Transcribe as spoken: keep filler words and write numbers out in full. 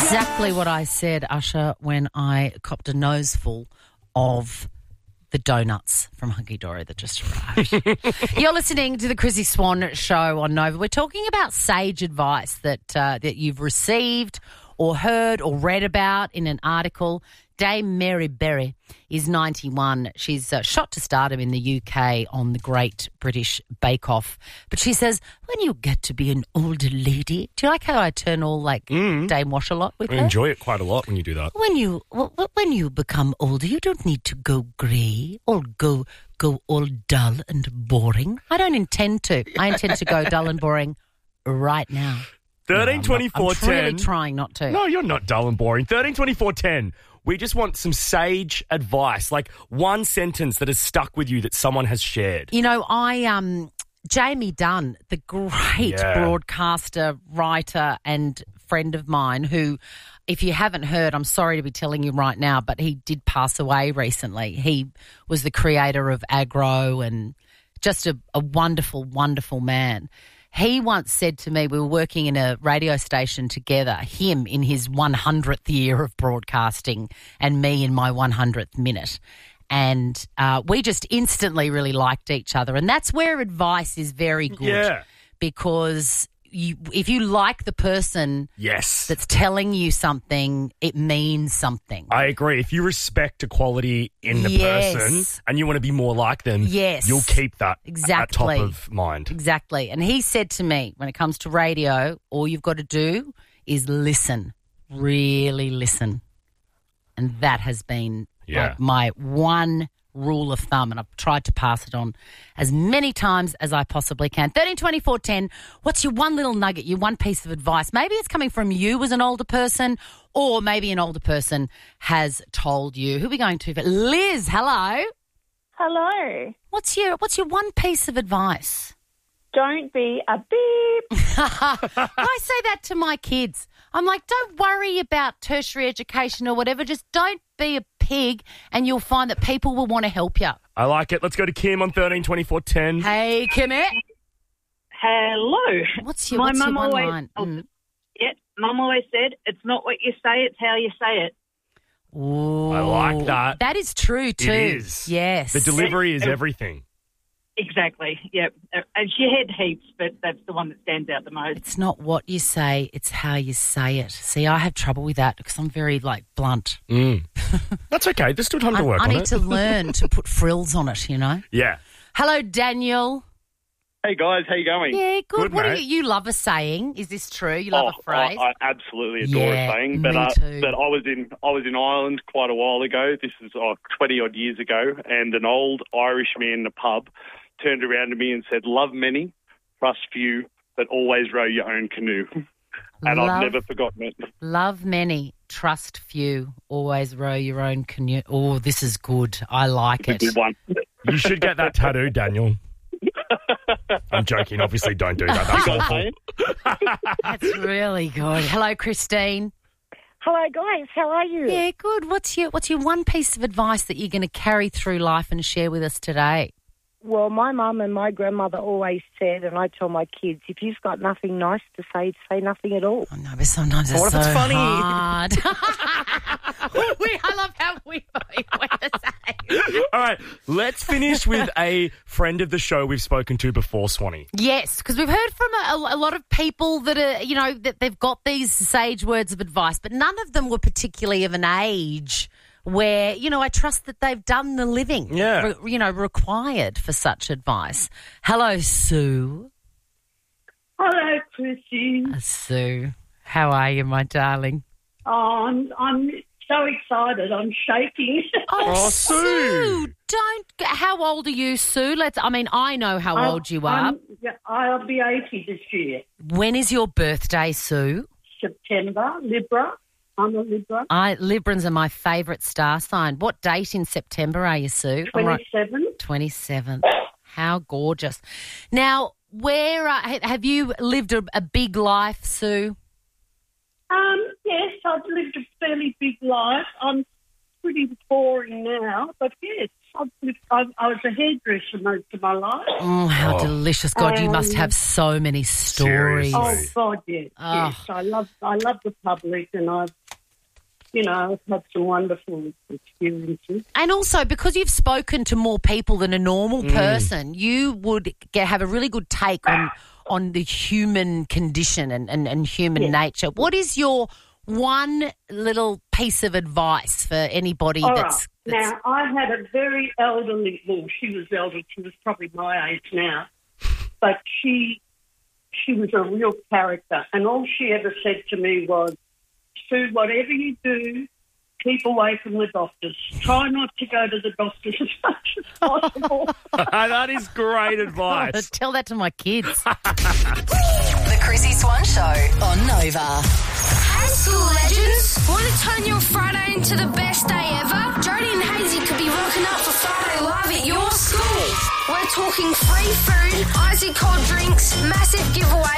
exactly what I said, Usher, when I copped a noseful of the donuts from Hunky Dory that just arrived. You're listening to the Chrissy Swan Show on Nova. We're talking about sage advice that uh, that you've received or heard or read about in an article. Dame Mary Berry is ninety-one. She's uh, shot to stardom in the U K on the Great British Bake Off. But she says, when you get to be an older lady, do you like how I turn all like Mm. Dame Wash a lot with I her? enjoy it quite a lot when you do that. When you w- w- when you become older, you don't need to go grey or go go all dull and boring. I don't intend to. I intend to go dull and boring right now. thirteen twenty-four ten. I'm really trying not to. No, you're not dull and boring. thirteen twenty-four ten. We just want some sage advice, like one sentence that has stuck with you that someone has shared. You know, I um Jamie Dunn, the great Yeah. broadcaster, writer and friend of mine who, if you haven't heard, I'm sorry to be telling you right now, but he did pass away recently. He was the creator of Agro and just a, a wonderful, wonderful man. He once said to me, we were working in a radio station together, him in his one hundredth year of broadcasting and me in my one hundredth minute. And uh, we just instantly really liked each other. And that's where advice is very good. Yeah. Because you, if you like the person Yes. that's telling you something, it means something. I agree. If you respect a quality in the Yes. person and you want to be more like them, Yes. you'll keep that Exactly. at top of mind. Exactly. And he said to me, when it comes to radio, all you've got to do is listen, really listen. And that has been Yeah. like my one rule of thumb, and I've tried to pass it on as many times as I possibly can. thirteen twenty-four ten, what's your one little nugget, your one piece of advice? Maybe it's coming from you as an older person, or maybe an older person has told you. Who are we going to? Liz, hello. Hello. What's your What's your one piece of advice? Don't be a beep. I say that to my kids. I'm like, don't worry about tertiary education or whatever. Just don't be a pig and you'll find that people will want to help you. I like it. Let's go to Kim on thirteen twenty-four ten. Hey, Kimmy. Hello. What's your, My what's your mum one always- line? oh, Mm. Yeah, Mum always said, it's not what you say, it's how you say it. Ooh. I like that. That is true too. It is. Yes. The delivery is everything. Exactly, yep. And she had heaps, but that's the one that stands out the most. It's not what you say, it's how you say it. See, I have trouble with that because I'm very, like, blunt. Mm. That's okay. There's still time to I, work I on need it. to learn to put frills on it, you know. Yeah. Hello, Daniel. Hey guys, how you going? Yeah, good. Good, what do mate. you, you love a saying? Is this true? You love oh, a phrase? I, I absolutely adore Yeah, a saying, but me uh, too. but I was in I was in Ireland quite a while ago. This is oh, twenty odd years ago, and an old Irish man in a pub turned around to me and said, "Love many, trust few, but always row your own canoe." And Love- I've never forgotten it. Love many, trust few, always row your own canoe. Oh, this is good. I like It's it. a good one. You should get that tattooed, Daniel. I'm joking. Obviously, don't do that. That's You guys awful. saying? That's really good. Hello, Christine. Hello, guys. How are you? Yeah, good. What's your What's your one piece of advice that you're going to carry through life and share with us today? Well, my mum and my grandmother always said, and I tell my kids, if you've got nothing nice to say, say nothing at all. Oh, no, but sometimes it's What so if it's funny? hard. we, I love how we went the same. All right, let's finish with a friend of the show we've spoken to before, Swanee. Yes, because we've heard from a, a lot of people that are, you know, that they've got these sage words of advice, but none of them were particularly of an age where, you know, I trust that they've done the living, Yeah. re- you know, required for such advice. Hello, Sue. Hello, Chrissy. Uh, Sue, how are you, my darling? Oh, I'm, I'm so excited. I'm shaking. Oh, Sue, Sue. don't. How old are you, Sue? Let's. I mean, I know how I'm- old you are. I'm- yeah, I'll be eighty this year. When is your birthday, Sue? September, Libra. I'm a Libra. I Librans are my favourite star sign. What date in September are you, Sue? I'm right- twenty-seven. twenty-seventh. How gorgeous. Now, where uh, ha- have you lived a, a big life, Sue? Um, yes, I've lived a fairly big life. I'm pretty boring now, but yes, I've lived, I've, I was a hairdresser most of my life. Oh, how Oh. delicious. God, you must Um, have so many stories. Seriously. Oh God, yes, Oh. yes. I love, I love the public, and I've you know, I've had some wonderful experiences. And also, because you've spoken to more people than a normal person, you would get, have a really good take on, on the human condition and, and, and human Yeah. nature. What is your one little piece of advice for anybody All that's, right. that's... Now, I had a very elderly, well, she was elderly, she was probably my age now, but she she was a real character. And all she ever said to me was, Sue, whatever you do, keep away from the doctors. Try not to go to the doctors as much as possible. That is great advice. Tell that to my kids. The Chrissy Swan Show on Nova. Hey, school legends! Want to turn your Friday into the best day ever? Jodie and Hazy could be rocking up for Friday Live at your school. We're talking free food, icy cold drinks, massive giveaway